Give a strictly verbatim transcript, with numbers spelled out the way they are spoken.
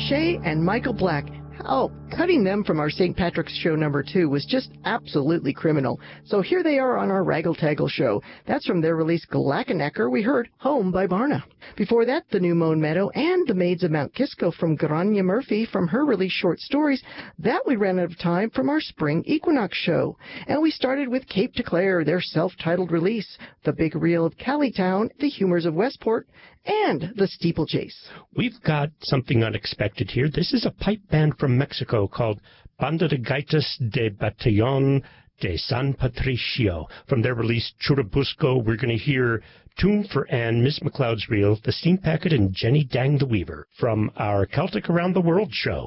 Shay and Michael Black. Oh, cutting them from our Saint Patrick's Show number two was just absolutely criminal. So here they are on our Raggle Taggle show. That's from their release Glackanecker. We heard Home by Barna. Before that, the New Mown Meadow and the Maids of Mount Kisco from Grania Murphy from her release Short Stories. That we ran out of time from our Spring Equinox show. And we started with Cape to Clare, their self-titled release, The Big Reel of Callitown, The Humors of Westport, and The Steeplechase. We've got something unexpected here. This is a pipe band from Mexico called Banda de Gaitas de Batallón de San Patricio. From their release Churubusco, we're going to hear Tune for Anne, Miss McLeod's Reel, The Steam Packet, and Jenny Dang the Weaver from our Celtic Around the World show.